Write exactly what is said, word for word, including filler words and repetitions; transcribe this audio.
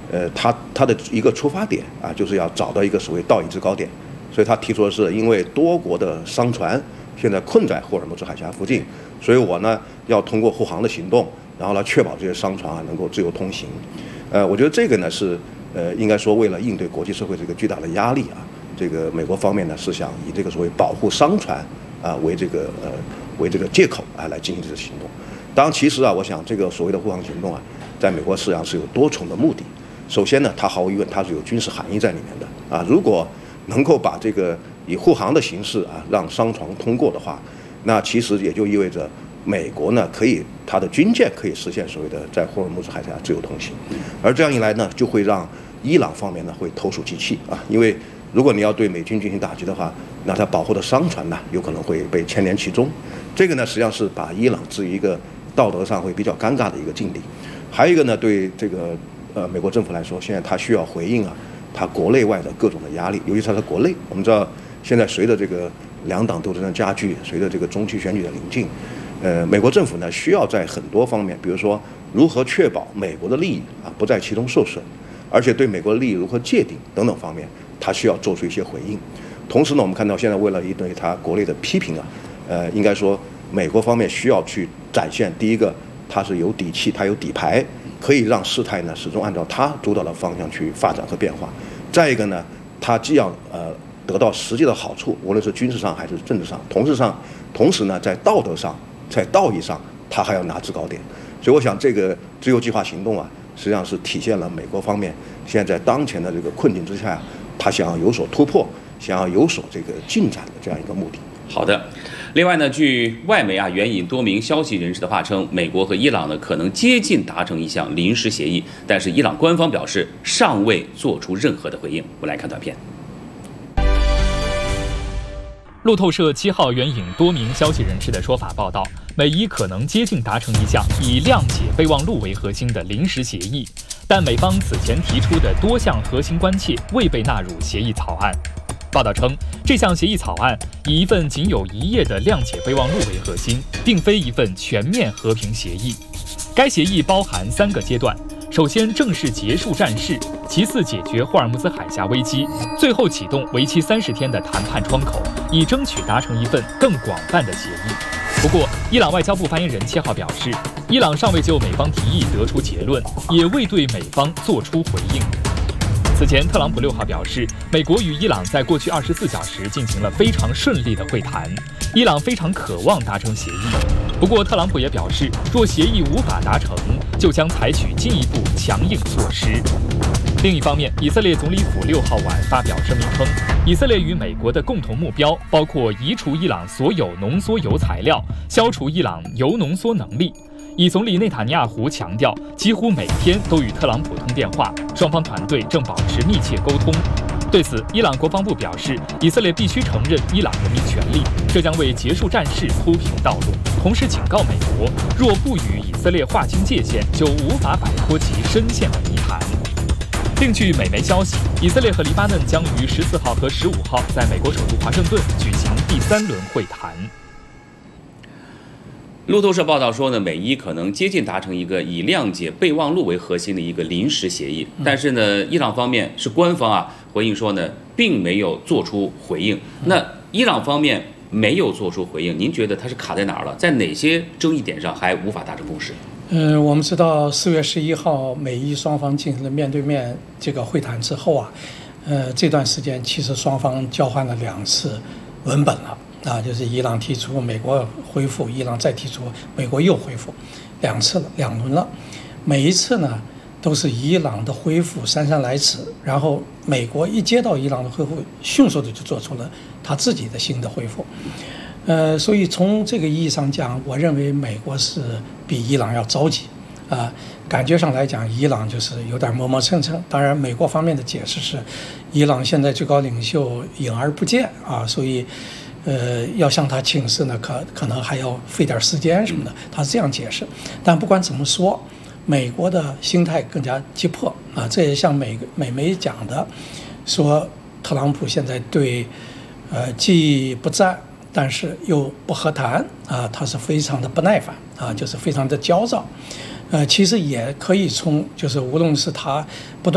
呃，他他的一个出发点啊，就是要找到一个所谓道义制高点，所以他提出的是，因为多国的商船现在困在霍尔木兹海峡附近，所以我呢要通过护航的行动，然后来确保这些商船啊能够自由通行。呃，我觉得这个呢是呃应该说为了应对国际社会这个巨大的压力啊，这个美国方面呢是想以这个所谓保护商船啊为这个呃为这个借口啊来进行这个行动。当然，其实啊，我想这个所谓的护航行动啊，在美国实际上是有多重的目的。首先呢，它毫无疑问它是有军事含义在里面的啊。如果能够把这个以护航的形式啊让商船通过的话，那其实也就意味着美国呢可以它的军舰可以实现所谓的在霍尔木兹海峡自由通行，而这样一来呢，就会让伊朗方面呢会投鼠忌器啊，因为如果你要对美军进行打击的话，那它保护的商船呢有可能会被牵连其中，这个呢实际上是把伊朗置于一个道德上会比较尴尬的一个境地。还有一个呢，对这个呃美国政府来说，现在它需要回应啊，它国内外的各种的压力，尤其是它的国内。我们知道，现在随着这个两党斗争的加剧，随着这个中期选举的临近，呃，美国政府呢需要在很多方面，比如说如何确保美国的利益啊不在其中受损，而且对美国的利益如何界定等等方面，它需要做出一些回应。同时呢，我们看到现在为了应对它国内的批评啊，呃，应该说美国方面需要去展现第一个，它是有底气，它有底牌，可以让事态呢始终按照它主导的方向去发展和变化。再一个呢，它既要呃得到实际的好处，无论是军事上还是政治上，同时上，同时呢在道德上，在道义上，它还要拿制高点。所以我想，这个自由计划行动啊，实际上是体现了美国方面现在在当前的这个困境之下，他想要有所突破，想要有所这个进展的这样一个目的。 好的，另外呢，据外媒啊援引多名消息人士的话称，美国和伊朗呢可能接近达成一项临时协议，但是伊朗官方表示尚未做出任何的回应。我们来看短片。 路透社七号援引多名消息人士的说法报道，美伊可能接近达成一项以谅解备忘录为核心的临时协议，但美方此前提出的多项核心关切未被纳入协议草案。报道称，这项协议草案以一份仅有一页的谅解备忘录为核心，并非一份全面和平协议。该协议包含三个阶段：首先正式结束战事，其次解决霍尔木兹海峡危机，最后启动为期三十天的谈判窗口，以争取达成一份更广泛的协议。不过，伊朗外交部发言人七号表示，伊朗尚未就美方提议得出结论，也未对美方作出回应。此前，特朗普六号表示，美国与伊朗在过去二十四小时进行了非常顺利的会谈，伊朗非常渴望达成协议。不过，特朗普也表示，若协议无法达成，就将采取进一步强硬措施。另一方面，以色列总理府六号晚发表声明称，以色列与美国的共同目标包括移除伊朗所有浓缩铀材料，消除伊朗铀浓缩能力。以总理内塔尼亚胡强调，几乎每天都与特朗普通电话，双方团队正保持密切沟通。对此，伊朗国防部表示，以色列必须承认伊朗人民权利，这将为结束战事铺平道路。同时警告美国，若不与以色列划清界限，就无法摆脱其深陷的泥潭。另据美媒消息，以色列和黎巴嫩将于十四号和十五号在美国首都华盛顿举行第三轮会谈。 路透社报道说呢，美伊可能接近达成一个以谅解备忘录为核心的一个临时协议，但是呢，伊朗方面是官方啊回应说呢，并没有做出回应。那伊朗方面没有做出回应，您觉得它是卡在哪儿了？在哪些争议点上还无法达成共识？ 嗯、呃，我们知道四月十一号美伊双方进行了面对面这个会谈之后啊，呃，这段时间其实双方交换了两次文本了。啊，就是伊朗提出，美国恢复，伊朗再提出，美国又恢复，两次了，两轮了。每一次呢，都是伊朗的恢复姗姗来迟，然后美国一接到伊朗的恢复，迅速的就做出了他自己的新的恢复。呃，所以从这个意义上讲，我认为美国是比伊朗要着急啊、呃。感觉上来讲，伊朗就是有点磨磨蹭蹭。当然，美国方面的解释是，伊朗现在最高领袖隐而不见啊，所以。呃，要向他请示呢，可可能还要费点时间什么的，他是这样解释。但不管怎么说，美国的心态更加急迫啊，这也像美美媒讲的，说特朗普现在对，呃，既不战，但是又不和谈啊，他是非常的不耐烦啊，就是非常的焦躁。呃，其实也可以从就是无论是他不断。